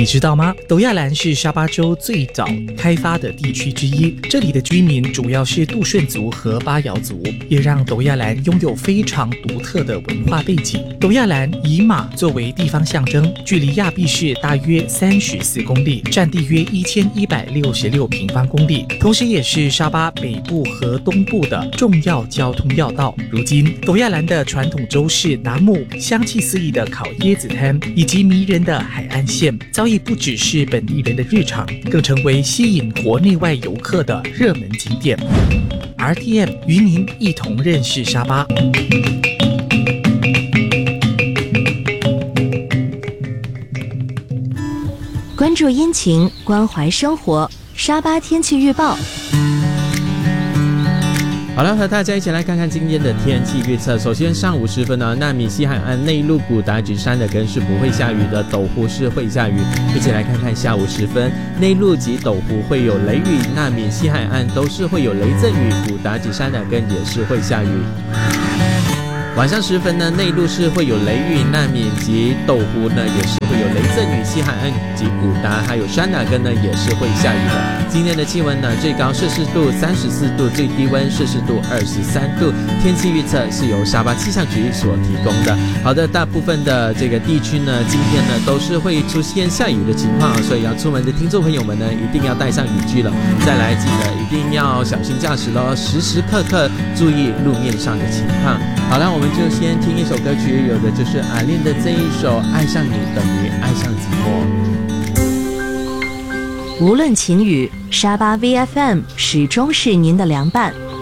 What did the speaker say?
你知道吗？斗亚兰是沙巴州最早开发的地区之一，这里的居民主要是杜顺族和巴瑶族，也让斗亚兰拥有非常独特的文化背景。斗亚兰以马作为地方象征，距离亚庇市大约34公里，占地约1166平方公里，同时也是沙巴北部和东部的重要交通要道。如今，斗亚兰的传统州市拿木、香气四溢的烤椰子滩以及迷人的海岸线，早已不只是本地人的日常，更成为吸引国内外游客的热门景点。RTM 与您一同认识沙巴。 关注阴晴，关怀生活。沙巴天气预报。 好了，和大家一起来看看今天的天气预测。首先上午时分呢，纳米西海岸内陆古达吉山的根是不会下雨的，斗湖是会下雨。一起来看看下午时分，内陆及斗湖会有雷雨，纳米西海岸都是会有雷阵雨，古达吉山的根也是会下雨。晚上时分呢，内陆是会有雷雨，纳米及斗湖呢也是会有雷阵雨，西海岸及古达还有山打根呢也是会下雨的。今天的气温呢，最高摄氏度34度，最低温摄氏度23度。天气预测是由沙巴气象局所提供的。好的，大部分的这个地区呢，今天呢都是会出现下雨的情况，所以要出门的听众朋友们呢，一定要带上雨具了。再来，记得一定要小心驾驶咯，时时刻刻注意路面上的情况。好了，我们就先听一首歌曲，有的就是阿令的这一首《爱上你等于爱上寂寞》。 无论晴雨，沙巴 VFM 始终是您的良伴。